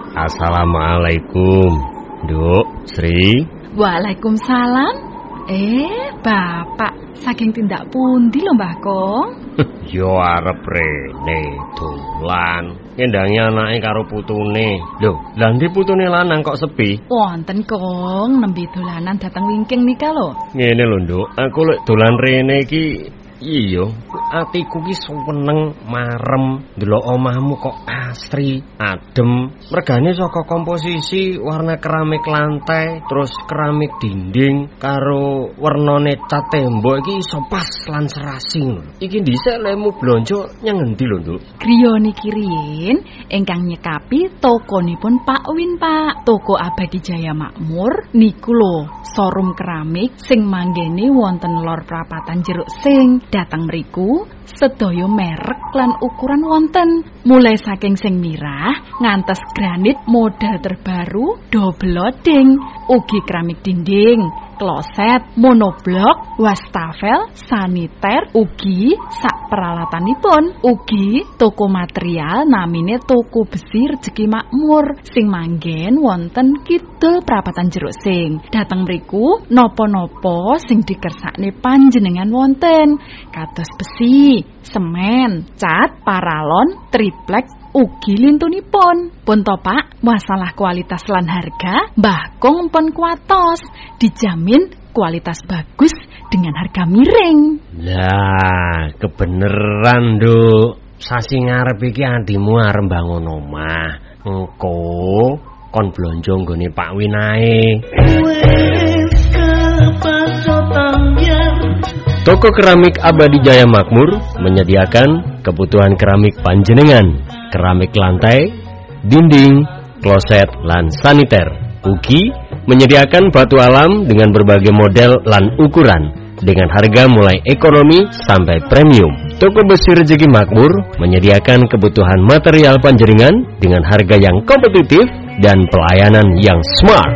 Assalamualaikum, Nduk, Sri. Waalaikumsalam. Bapak, saking tindak pundi lho Mbah Kong? Yo arep rene dolan. Ngendangi anake karo putune. Lho, lha ndi putune lanang kok sepi? Wonten Kong, nembe dolanan dateng wingking nika lho. Ngene lho, Nduk, aku lek dolan rene iki iya, atiku ki seneng marem ndelok omahmu kok asri, adem. Mergane saka komposisi warna keramik lantai, terus keramik dinding karo wernane cat tembok iki iso pas lan serasi ngono. Iki dhisik lemu blonjo nyang endi lho, Nduk? Griya niki riyin ingkang nyekapi tokonipun Pak Win, Pak. Toko Abadi Jaya Makmur niku lho, showroom keramik sing manggene wonten lor Prapatan Jeruk Sing. Datang mriku sedaya merek lan ukuran wonten, mulai saking sing mirah ngantos granit model terbaru, double loading, ugi keramik dinding, kloset, monoblok, wastafel, saniter, ugi sak peralatanipun. Ugi toko material namine Toko Besi Rejeki Makmur sing manggen wonten kidul Prapatan Jeruk Sing. Dateng mriku napa-napa sing dikersakne panjenengan wonten, kados besi, semen, cat, paralon, triplek, ugi lintunipun. Pun to Pak, masalah kualitas lan harga Mbah Kong pun kuatos, dijamin kualitas bagus dengan harga miring. Lah, kebeneran, Nduk. Sasi ngarep iki andimu arep bangun omah. Engko kon blonjo nggone Pak Win ae. Toko Keramik Abadi Jaya Makmur menyediakan kebutuhan keramik panjenengan, keramik lantai, dinding, kloset, lan saniter. Ugi menyediakan batu alam dengan berbagai model lan ukuran dengan harga mulai ekonomi sampai premium. Toko Besi Rejeki Makmur menyediakan kebutuhan material panjenengan dengan harga yang kompetitif dan pelayanan yang smart.